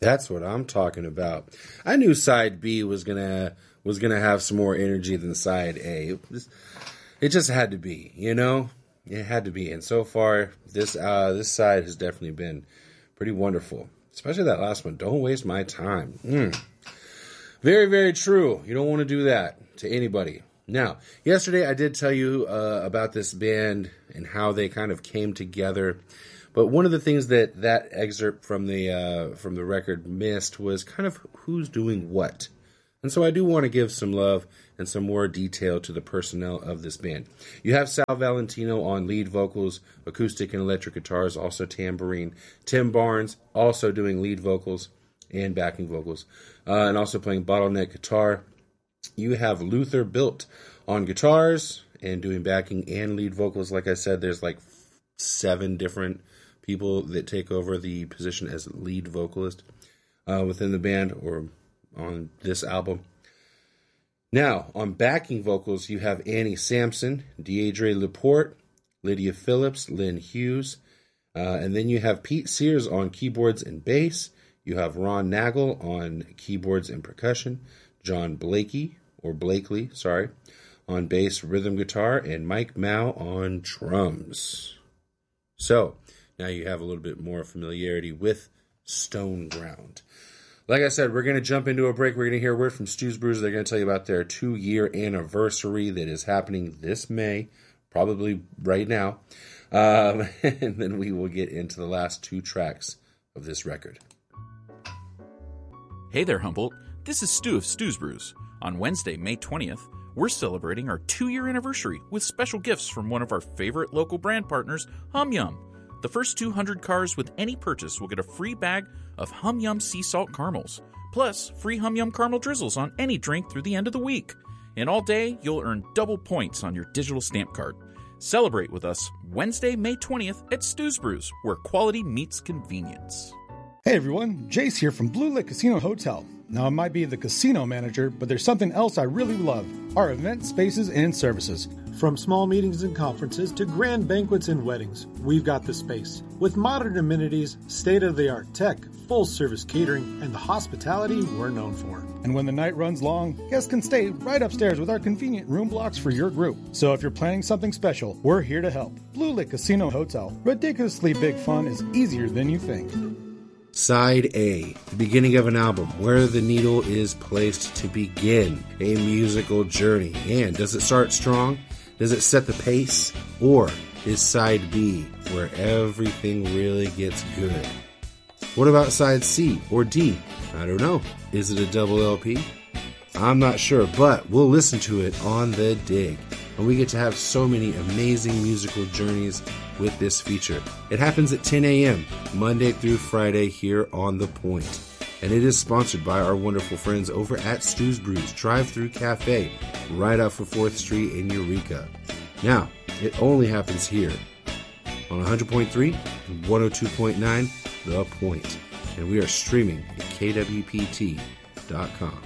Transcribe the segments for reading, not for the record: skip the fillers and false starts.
That's what I'm talking about. I knew side B was gonna have some more energy than side A. It just had to be, you know? It had to be. And so far, this side has definitely been pretty wonderful. Especially that last one. Don't waste my time. Very, very true. You don't want to do that to anybody. Now, yesterday I did tell you about this band and how they kind of came together. But one of the things that excerpt from the record missed was kind of who's doing what. And so I do want to give some love and some more detail to the personnel of this band. You have Sal Valentino on lead vocals, acoustic and electric guitars, also tambourine. Tim Barnes also doing lead vocals and backing vocals, and also playing bottleneck guitar. You have Luther Bilt on guitars and doing backing and lead vocals. Like I said, there's like 7 different people that take over the position as lead vocalist within the band or on this album. Now, on backing vocals, you have Annie Sampson, Deirdre Laporte, Lydia Phillips, Lynn Hughes, and then you have Pete Sears on keyboards and bass. You have Ron Nagel on keyboards and percussion, John Blakely, on bass, rhythm guitar, and Mike Mao on drums. So, now you have a little bit more familiarity with Stone Ground. Like I said, we're going to jump into a break. We're going to hear a word from Stu's Brews. They're going to tell you about their 2-year anniversary that is happening this May, probably right now. And then we will get into the last 2 tracks of this record. Hey there, Humboldt. This is Stu of Stu's Brews. On Wednesday, May 20th, we're celebrating our 2-year anniversary with special gifts from one of our favorite local brand partners, Hum Yum. The first 200 cars with any purchase will get a free bag of Hum Yum sea salt caramels, plus free Hum Yum caramel drizzles on any drink through the end of the week. And all day, you'll earn double points on your digital stamp card. Celebrate with us Wednesday, May 20th at Stu's Brews, where quality meets convenience. Hey everyone, Jace here from Blue Lick Casino Hotel. Now I might be the casino manager, but there's something else I really love, our event spaces and services. From small meetings and conferences to grand banquets and weddings, we've got the space. With modern amenities, state-of-the-art tech, full-service catering, and the hospitality we're known for. And when the night runs long, guests can stay right upstairs with our convenient room blocks for your group. So if you're planning something special, we're here to help. Blue Lick Casino Hotel. Ridiculously big fun is easier than you think. Side A, the beginning of an album, where the needle is placed to begin a musical journey. And does it start strong? Does it set the pace? Or is side B, where everything really gets good? What about side C or D? I don't know. Is it a double LP? I'm not sure, but we'll listen to it on the dig. And we get to have so many amazing musical journeys with this feature. It happens at 10 a.m. Monday through Friday here on The Point. And it is sponsored by our wonderful friends over at Stu's Brews Drive-Thru Cafe, right off of 4th Street in Eureka. Now, it only happens here on 100.3 and 102.9 The Point. And we are streaming at kwpt.com.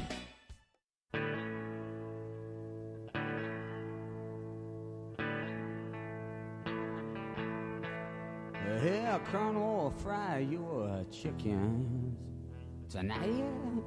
Here, Colonel, fry your chickens tonight.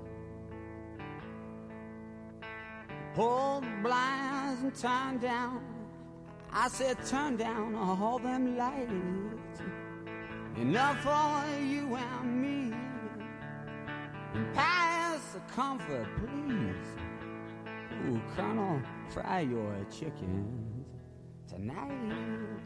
Pull the blinds and turn down. I said turn down all them lights. Enough for you and me. And pass the comfort, please. Ooh, Colonel, fry your chickens tonight.